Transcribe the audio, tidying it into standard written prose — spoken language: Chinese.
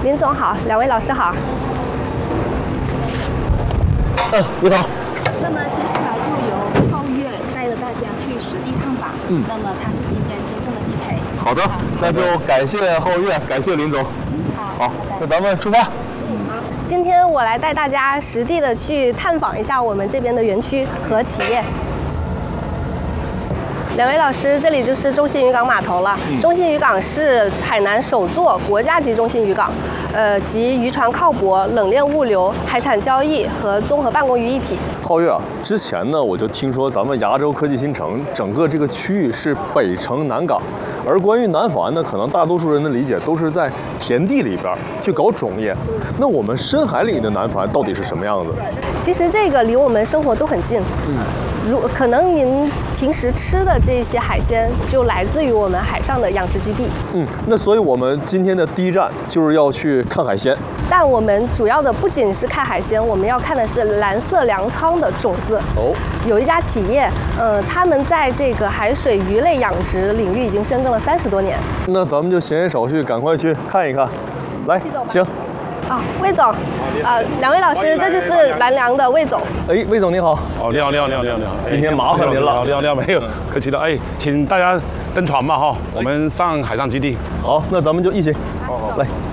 林总好，两位老师好。 你好。 那么接下来就由皓月带着大家去实地探访。那么他是今天今生的地陪。 好的，那就感谢皓月，感谢林总。好，那咱们出发。 今天我来带大家实地的去探访一下我们这边的园区和企业。两位老师，这里就是中信渔港码头了。中信渔港是海南首座国家级中心渔港，集渔船靠泊、冷链物流、海产交易和综合办公于一体。 皓月啊，之前呢我就听说咱们亚洲科技新城整个这个区域是北城南港，而关于南法呢，可能大多数人的理解都是在田地里边去搞种业。那我们深海里的南法到底是什么样子？ 其实这个离我们生活都很近。可能您平时吃的这些海鲜就来自于我们海上的养殖基地。 那所以我们今天的第一站就是要去看海鲜。 但我们主要的不仅是看海鲜，我们要看的是蓝色粮仓的种子。有一家企业，他们在这个海水鱼类养殖领域已经深耕了30多年。 那咱们就闲言少叙，赶快去看一看。来，请。 魏总，两位老师，这就是蓝粮的魏总。 魏总你好。 你好。 今天麻烦您了。 你好，没有，客气了。请大家登船吧哈，我们上海上基地。 好，那咱们就一起。来。